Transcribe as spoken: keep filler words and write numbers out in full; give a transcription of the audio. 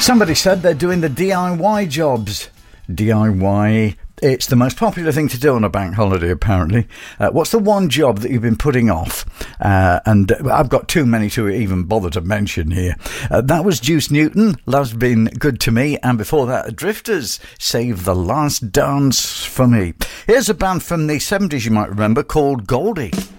Somebody said they're doing the D I Y jobs. D I Y, it's the most popular thing to do on a bank holiday, apparently. Uh, what's the one job that you've been putting off? Uh, and I've got too many to even bother to mention here. Uh, that was Juice Newton, Love's Been Good to Me. And before that, Drifters, Save the Last Dance for Me. Here's a band from the seventies you might remember called Goldie.